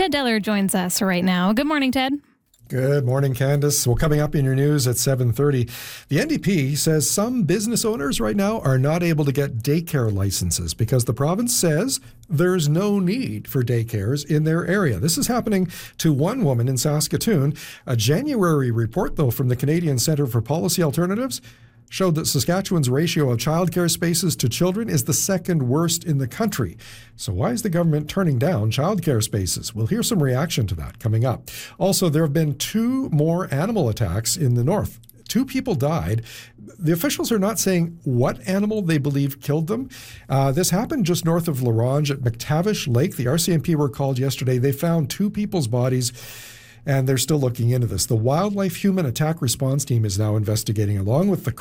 Ted Deller joins us right now. Good morning, Ted. Good morning, Candace. Well, coming up in your news at 7:30, the NDP says some business owners right now are not able to get daycare licenses because the province says there's no need for daycares in their area. This is happening to one woman in Saskatoon. A January report, though, from the Canadian Centre for Policy Alternatives showed that Saskatchewan's ratio of childcare spaces to children is the second worst in the country. So why is the government turning down childcare spaces? We'll hear some reaction to that coming up. Also, there have been 2 more animal attacks in the north. 2 people died. The officials are not saying what animal they believe killed them. This happened just north of La Ronge at McTavish Lake. The RCMP were called yesterday. They found 2 people's bodies, and they're still looking into this. The Wildlife Human Attack Response Team is now investigating, along with the